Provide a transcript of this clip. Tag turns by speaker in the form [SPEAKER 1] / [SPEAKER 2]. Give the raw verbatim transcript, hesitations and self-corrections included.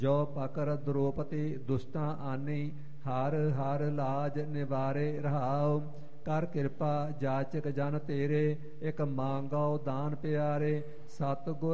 [SPEAKER 1] ਜੋ ਪਕਰ ਦ੍ਰੋਪਤੀ ਦੁਸਤਾਂ ਆਨੀ, ਹਰ ਹਰ ਲਾਜ ਨਿਵਾਰੇ ਰਹਾਉ। ਕਰ ਕਿਰਪਾ ਜਾਚਕ ਜਨ ਤੇਰੇ, ਇਕ ਮੰਗੋ ਦਾਨ ਪਿਆਰੇ। ਸਤਿਗੁਰ